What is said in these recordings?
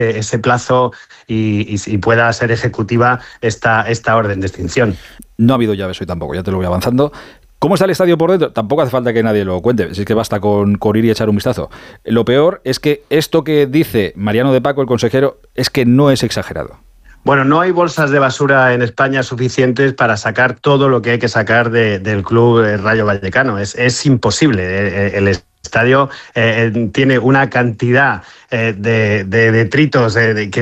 ese plazo y pueda ser ejecutiva esta orden de extinción. No ha habido llaves hoy tampoco, ya te lo voy avanzando. ¿Cómo está el estadio por dentro? Tampoco hace falta que nadie lo cuente, si es que basta con ir y echar un vistazo. Lo peor es que esto que dice Mariano de Paco, el consejero, es que no es exagerado. Bueno, no hay bolsas de basura en España suficientes para sacar todo lo que hay que sacar del club Rayo Vallecano. Es imposible. El estadio tiene una cantidad de detritos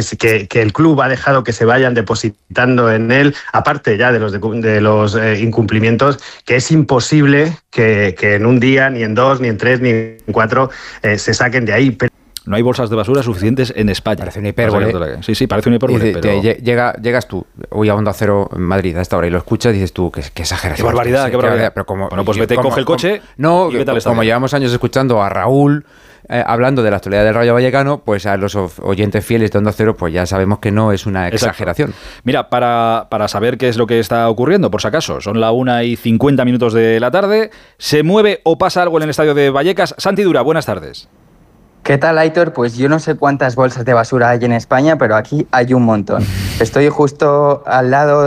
que el club ha dejado que se vayan depositando en él, aparte ya de los incumplimientos, que es imposible que en un día, ni en 2, ni en 3, ni en 4 se saquen de ahí. No hay bolsas de basura suficientes en España. Parece una hipérbole. Sí, parece una hipérbole. Pero... Llegas tú, hoy a Onda Cero en Madrid a esta hora y lo escuchas y dices tú, qué exageración. Qué barbaridad, qué barbaridad. Pero bueno, pues vete, coge el coche y vete al estadio. Como llevamos años escuchando a Raúl hablando de la actualidad del Rayo Vallecano, pues a los oyentes fieles de Onda Cero, pues ya sabemos que no es una exageración. Exacto. Mira, para saber qué es lo que está ocurriendo, por si acaso, son la 1:50 de la tarde, ¿se mueve o pasa algo en el estadio de Vallecas? Santi Dura, buenas tardes. ¿Qué tal, Aitor? Pues yo no sé cuántas bolsas de basura hay en España, pero aquí hay un montón. Estoy justo al lado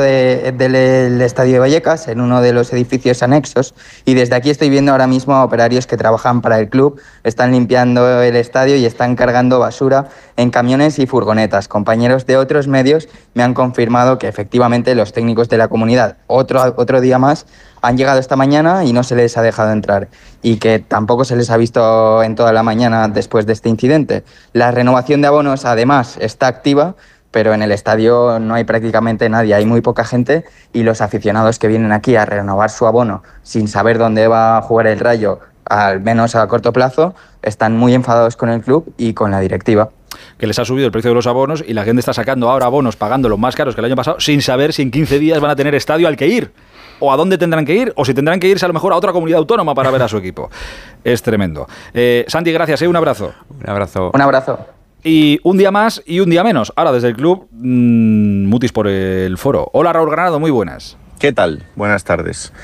del estadio de Vallecas, en uno de los edificios anexos, y desde aquí estoy viendo ahora mismo a operarios que trabajan para el club, están limpiando el estadio y están cargando basura en camiones y furgonetas. Compañeros de otros medios me han confirmado que efectivamente los técnicos de la comunidad, otro día más, han llegado esta mañana y no se les ha dejado entrar, y que tampoco se les ha visto en toda la mañana después de este incidente. La renovación de abonos, además, está activa, pero en el estadio no hay prácticamente nadie, hay muy poca gente, y los aficionados que vienen aquí a renovar su abono sin saber dónde va a jugar el Rayo, al menos a corto plazo, están muy enfadados con el club y con la directiva. Que les ha subido el precio de los abonos y la gente está sacando ahora abonos pagándolos más caros que el año pasado sin saber si en 15 días van a tener estadio al que ir, o a dónde tendrán que ir, o si tendrán que irse a lo mejor a otra comunidad autónoma para ver a su equipo. Es tremendo. Santi, gracias, un abrazo. Un abrazo. Un abrazo. Y un día más y un día menos. Ahora desde el club, mutis por el foro. Hola, Raúl Granado, muy buenas. ¿Qué tal? Buenas tardes.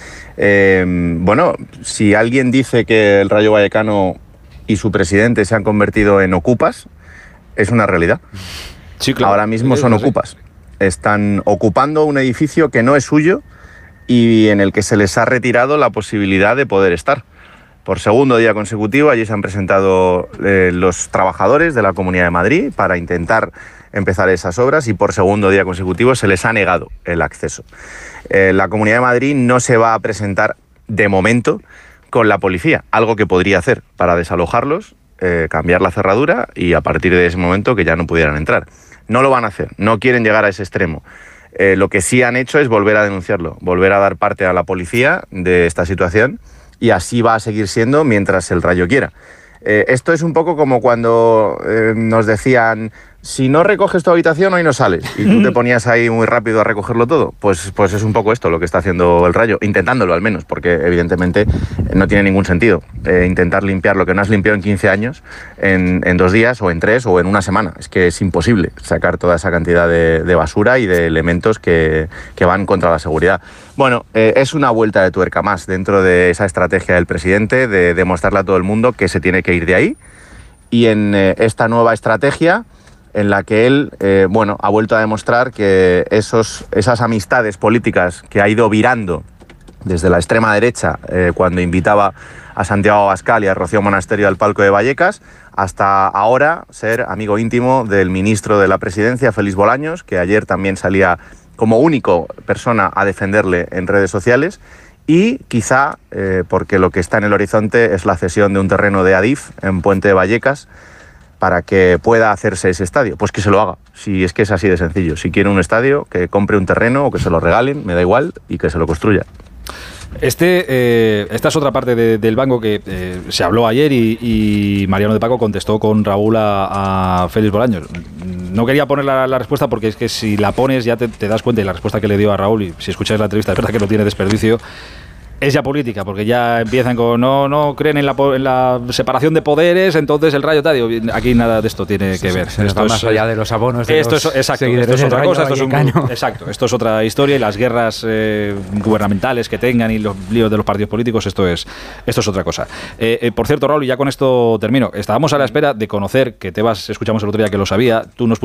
Bueno, si alguien dice que el Rayo Vallecano y su presidente se han convertido en ocupas, es una realidad. Sí, claro. Ahora mismo son ocupas. Están ocupando un edificio que no es suyo y en el que se les ha retirado la posibilidad de poder estar. Por segundo día consecutivo, allí se han presentado los trabajadores de la Comunidad de Madrid para intentar empezar esas obras, y por segundo día consecutivo se les ha negado el acceso. La Comunidad de Madrid no se va a presentar de momento con la policía, algo que podría hacer para desalojarlos, cambiar la cerradura y a partir de ese momento que ya no pudieran entrar. No lo van a hacer, no quieren llegar a ese extremo. Lo que sí han hecho es volver a denunciarlo, volver a dar parte a la policía de esta situación, y así va a seguir siendo mientras el Rayo quiera. Esto es un poco como cuando nos decían: si no recoges tu habitación, hoy no sales, y tú te ponías ahí muy rápido a recogerlo todo. Pues es un poco esto lo que está haciendo el Rayo, intentándolo al menos, porque evidentemente no tiene ningún sentido intentar limpiar lo que no has limpiado en 15 años en 2 días, o en 3, o en una semana. Es que es imposible sacar toda esa cantidad de basura y de elementos que van contra la seguridad. Bueno, es una vuelta de tuerca más dentro de esa estrategia del presidente de demostrarle a todo el mundo que se tiene que ir de ahí, y en esta nueva estrategia en la que él ha vuelto a demostrar que esas amistades políticas que ha ido virando desde la extrema derecha cuando invitaba a Santiago Abascal y a Rocío Monasterio al palco de Vallecas, hasta ahora ser amigo íntimo del ministro de la Presidencia, Félix Bolaños, que ayer también salía como único persona a defenderle en redes sociales, y quizá porque lo que está en el horizonte es la cesión de un terreno de Adif en Puente de Vallecas para que pueda hacerse ese estadio. Pues que se lo haga, si es que es así de sencillo. Si quiere un estadio, que compre un terreno o que se lo regalen, me da igual, y que se lo construya. Esta es otra parte del banco que se habló ayer, y Mariano de Paco contestó con Raúl a Félix Bolaños. No quería poner la respuesta porque es que si la pones ya te das cuenta, y la respuesta que le dio a Raúl, y si escucháis la entrevista es verdad que no tiene desperdicio, es ya política, porque ya empiezan con no creen en la separación de poderes, entonces el Rayo tal. Aquí nada de esto tiene que ver. Esto es más allá de los abonos. Esto es otra cosa. Esto es otra historia, y las guerras gubernamentales que tengan y los líos de los partidos políticos, esto es otra cosa. Por cierto, Raúl, y ya con esto termino. Estábamos a la espera de conocer, que Tebas escuchamos el otro día que lo sabía, tú nos